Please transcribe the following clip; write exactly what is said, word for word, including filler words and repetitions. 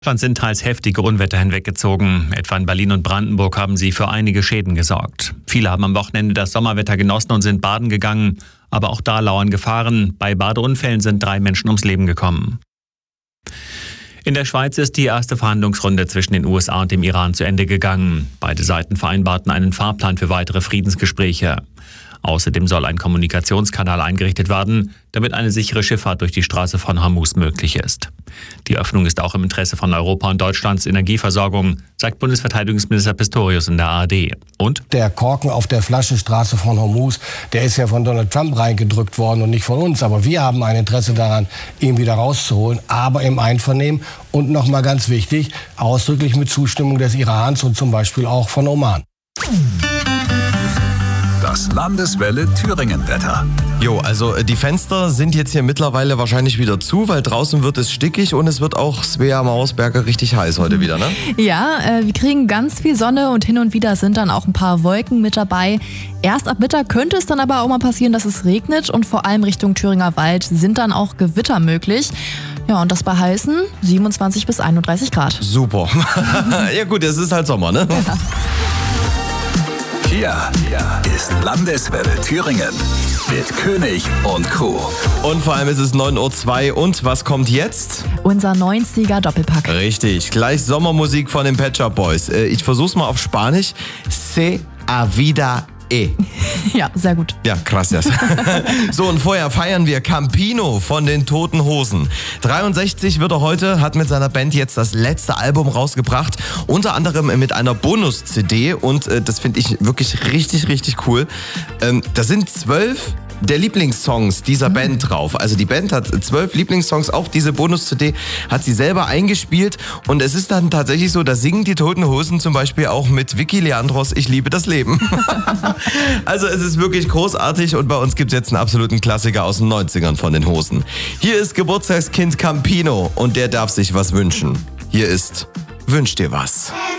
Deutschland sind teils heftige Unwetter hinweggezogen. Etwa in Berlin und Brandenburg haben sie für einige Schäden gesorgt. Viele haben am Wochenende das Sommerwetter genossen und sind baden gegangen. Aber auch da lauern Gefahren. Bei Badeunfällen sind drei Menschen ums Leben gekommen. In der Schweiz ist die erste Verhandlungsrunde zwischen den U S A und dem Iran zu Ende gegangen. Beide Seiten vereinbarten einen Fahrplan für weitere Friedensgespräche. Außerdem soll ein Kommunikationskanal eingerichtet werden, damit eine sichere Schifffahrt durch die Straße von Hormuz möglich ist. Die Öffnung ist auch im Interesse von Europa und Deutschlands Energieversorgung, sagt Bundesverteidigungsminister Pistorius in der A R D. Und? Der Korken auf der Flasche Straße von Hormuz, der ist ja von Donald Trump reingedrückt worden und nicht von uns. Aber wir haben ein Interesse daran, ihn wieder rauszuholen, aber im Einvernehmen und nochmal ganz wichtig, ausdrücklich mit Zustimmung des Irans und zum Beispiel auch von Oman. Das Landeswelle Thüringen-Wetter. Jo, also die Fenster sind jetzt hier mittlerweile wahrscheinlich wieder zu, weil draußen wird es stickig und es wird auch Svea-Mausberger richtig heiß heute wieder, ne? Ja, äh, wir kriegen ganz viel Sonne und hin und wieder sind dann auch ein paar Wolken mit dabei. Erst ab Mittag könnte es dann aber auch mal passieren, dass es regnet und vor allem Richtung Thüringer Wald sind dann auch Gewitter möglich. Ja, und das bei heißen siebenundzwanzig bis einunddreißig Grad. Super. Ja gut, es ist halt Sommer, ne? Ja. Hier, hier ist Landeswelle Thüringen mit König und Kuh. Und vor allem ist es neun Uhr zwei und was kommt jetzt? Unser neunziger Doppelpack. Richtig, gleich Sommermusik von den Pet Shop Boys. Ich versuch's mal auf Spanisch. Se a vida e. Ja, sehr gut. Ja, gracias. So, und vorher feiern wir Campino von den Toten Hosen. dreiundsechzig wird er heute, hat mit seiner Band jetzt das letzte Album rausgebracht. Unter anderem mit einer Bonus-C D und äh, das finde ich wirklich richtig, richtig cool. Ähm, da sind zwölf der Lieblingssongs dieser mhm. Band drauf. Also die Band hat zwölf Lieblingssongs auf diese Bonus-C D, hat sie selber eingespielt und es ist dann tatsächlich so, da singen die Toten Hosen zum Beispiel auch mit Vicky Leandros Ich liebe das Leben. Also es ist wirklich großartig und bei uns gibt es jetzt einen absoluten Klassiker aus den neunzigern von den Hosen. Hier ist Geburtstagskind Campino und der darf sich was wünschen. Hier ist Wünsch dir was.